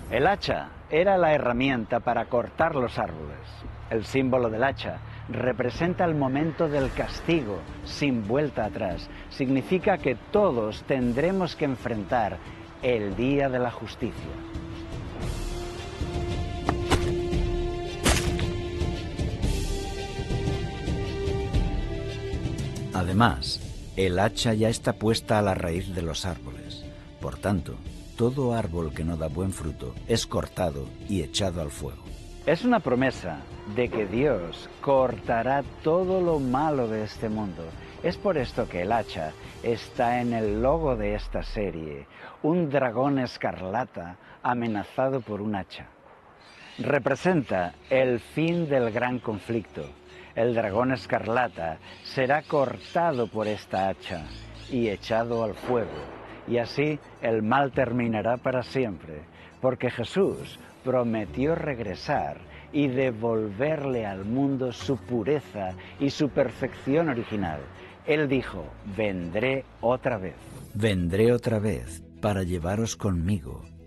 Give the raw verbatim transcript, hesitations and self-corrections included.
El hacha era la herramienta para cortar los árboles. El símbolo del hacha representa el momento del castigo sin vuelta atrás. Significa que todos tendremos que enfrentar el día de la justicia. Además, el hacha ya está puesta a la raíz de los árboles. Por tanto, todo árbol que no da buen fruto es cortado y echado al fuego. Es una promesa de que Dios cortará todo lo malo de este mundo. Es por esto que el hacha está en el logo de esta serie, un dragón escarlata amenazado por un hacha. Representa el fin del gran conflicto. El dragón escarlata será cortado por esta hacha y echado al fuego. Y así el mal terminará para siempre, porque Jesús prometió regresar y devolverle al mundo su pureza y su perfección original. Él dijo, vendré otra vez. Vendré otra vez para llevaros conmigo